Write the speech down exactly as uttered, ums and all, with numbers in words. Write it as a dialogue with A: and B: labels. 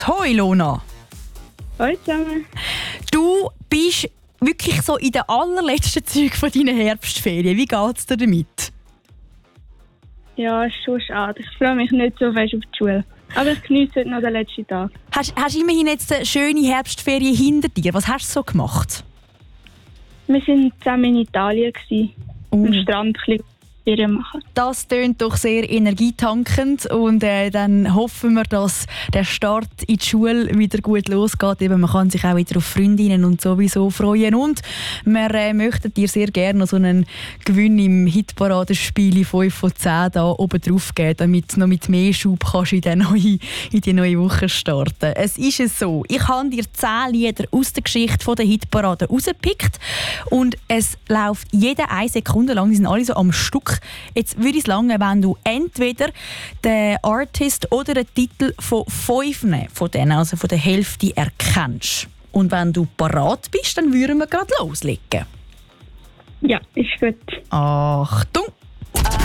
A: Hoi Lona.
B: Hallo zusammen.
A: Du bist wirklich so in den allerletzten Zügen von deiner Herbstferien. Wie geht es dir damit?
B: Ja, ist schon schade. Ich freue mich nicht so fest auf die Schule. Aber ich genieße heute noch den letzten Tag.
A: Hast du immerhin jetzt eine schöne Herbstferien hinter dir? Was hast du so gemacht?
B: Wir waren zusammen in Italien.
A: Oh.
B: Am Strand ein bisschen Ferien machen.
A: Das tönt doch sehr energietankend und äh, dann hoffen wir, dass der Start in die Schule wieder gut losgeht. Eben, man kann sich auch wieder auf Freundinnen und sowieso freuen und wir äh, möchten dir sehr gerne noch so einen Gewinn im Hitparadenspiel fünf von zehn da oben drauf geben, damit du noch mit mehr Schub kannst in, die neue, in die neue Woche starten. Es ist es so, ich habe dir zehn Lieder aus der Geschichte von der Hitparade rausgepickt und es läuft jede eine Sekunde lang, die sind alle so am Stück. Jetzt würde es lange, wenn du entweder den Artist oder den Titel von fünf von denen, also von der Hälfte, erkennst. Und wenn du parat bist, dann würden wir gerade loslegen.
B: Ja, ist gut.
A: Achtung!